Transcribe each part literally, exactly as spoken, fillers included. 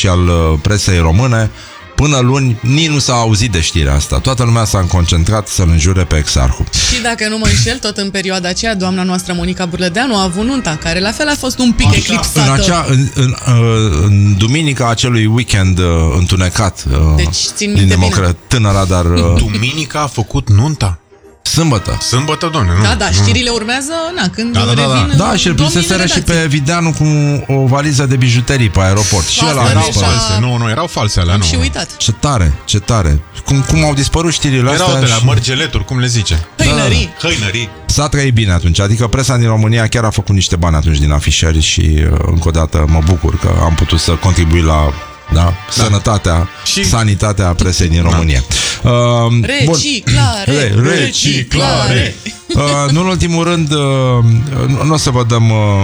al presei române. Până luni, nici nu s-a auzit de știrea asta. Toată lumea s-a concentrat să-l înjure pe exarhul. Și dacă nu mă înșel, tot în perioada aceea, doamna noastră Monica Burlădeanu a avut nunta, care la fel a fost un pic Așa, eclipsată. În, acea, în, în, în duminica acelui weekend uh, întunecat uh, deci, țin din democrat, tânăra, dar... Uh, Duminica a făcut nunta? Sâmbătă. Sâmbătă, doamne, nu. Da, da, știrile urmează, na, când da, da, da, revin. Da, și îl prinseseră și pe Videanu cu o valiză de bijuterii pe aeroport. Și ăla erau false. Nu, nu, erau false alea, Am nu. și uitat. Ce tare, ce tare. Cum, cum au dispărut știrile astea? Erau de la și... mărgeleturi, cum le zice. Hăinării. Da, hăinării. S-a trăit bine atunci. Adică presa din România chiar a făcut niște bani atunci din afișări și încă o dată mă bucur că am putut să contribui la da, da. sănătatea, și... sanitatea presei din România. Da. Uh, reciclare, Re, reciclare. Uh, nu în ultimul rând, uh, nu o să vă dăm uh,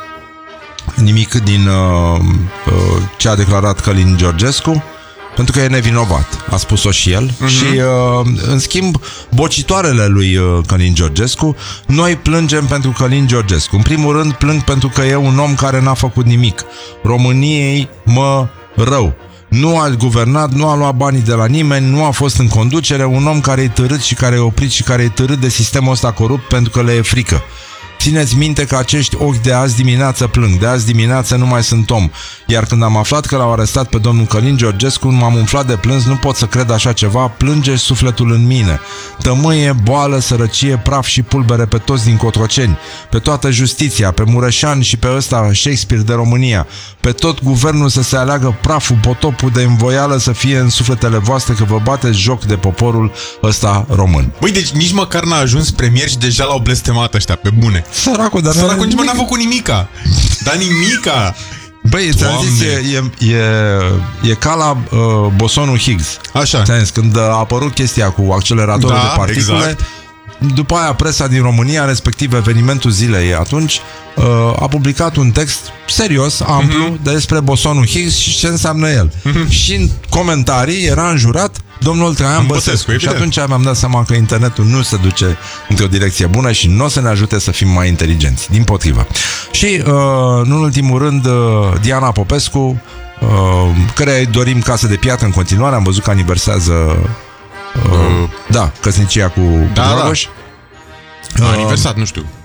nimic din uh, uh, ce a declarat Călin Georgescu, pentru că e nevinovat, a spus-o și el. Uh-huh. Și uh, în schimb, bocitoarele lui uh, Călin Georgescu, noi plângem pentru Călin Georgescu. În primul rând plâng pentru că e un om care n-a făcut nimic. României mă rău. Nu a guvernat, nu a luat banii de la nimeni, nu a fost în conducere, un om care e târât și care e oprit și care e târât de sistemul ăsta corupt pentru că le e frică. Țineți minte că acești ochi de azi dimineață plâng, de azi dimineață nu mai sunt om. Iar când am aflat că l-au arestat pe domnul Călin Georgescu, m-am umflat de plâns, nu pot să cred așa ceva, plânge sufletul în mine. Tămâie, boală, sărăcie, praf și pulbere pe toți din Cotroceni, pe toată justiția, pe Mureșan și pe ăsta Shakespeare de România, pe tot guvernul să se aleagă praful, potopul de învoială să fie în sufletele voastre că vă bateți joc de poporul ăsta român. Băi, deci nici măcar n-a ajuns premier și deja l-au blestemat ăștia, pe bune. Săracul, dar Săracul nici mă n-a făcut nimica. Dar nimica. Băi, ți-am zis, e, e, e, e ca la uh, bosonul Higgs. Așa. Ți-am zis, când a apărut chestia cu acceleratorul da, de particule, exact. După aia presa din România, respectiv evenimentul zilei atunci, uh, a publicat un text serios, amplu, mm-hmm. despre bosonul Higgs și ce înseamnă el. Mm-hmm. Și în comentarii era înjurat domnul Traian Băsescu. Și atunci mi-am dat seama că internetul nu se duce într-o direcție bună și nu o să ne ajute să fim mai inteligenți. Dimpotrivă. Și, uh, nu în ultimul rând, uh, Diana Popescu, uh, care îi dorim casă de piatră în continuare. Am văzut că aniversează uh, uh, da, căsnicia cu da, Dragoș. Da. Uh, aniversat, nu știu.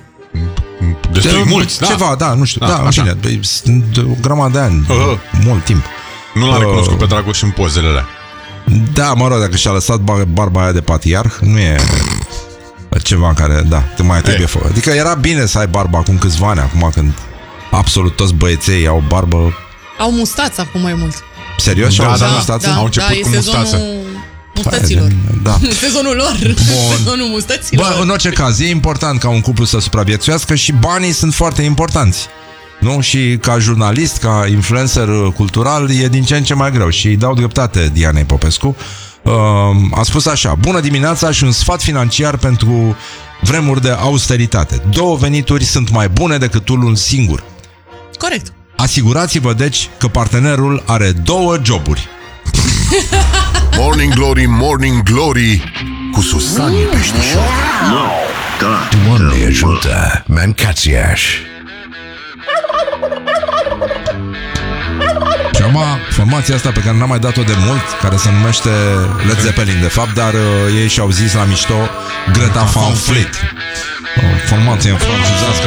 Destui mulți, da. Ceva, da, nu știu. Da, da, așa. Bine, sunt o grămadă de ani, uh-huh. mult timp. Nu l-a recunoscut uh, pe Dragoș în pozele alea. Da, mă rog, dacă și-a lăsat barba aia de patriarh, nu e ceva care, da, te mai trebuie făcut. Adică era bine să ai barba acum câțiva ani, acum când absolut toți băieței au barbă. Au mustați acum mai mult. Serios? Da, au da, mustață? da, au început da, cu mustață. Mustăților. Da. Sezonul lor. Bun. Sezonul mustăților. Bă, în orice caz, e important ca un cuplu să supraviețuiască și banii sunt foarte importanți. Nu? Și ca jurnalist, ca influencer cultural, e din ce în ce mai greu. Și îi dau dreptate Dianei Popescu. Uh, a spus așa: bună dimineața și un sfat financiar pentru vremuri de austeritate. Două venituri sunt mai bune decât unul singur. Corect. Asigurați-vă deci că partenerul are două joburi. Morning Glory, Morning Glory, cu Susanii Peștișor. No, da. Doamne ajută, Mancațiaș. Și acum, formația asta pe care n-am mai dat-o de mult, care se numește Led Zeppelin, de fapt, dar uh, ei și-au zis la mișto Greta Van Fleet. O formație în franțuzească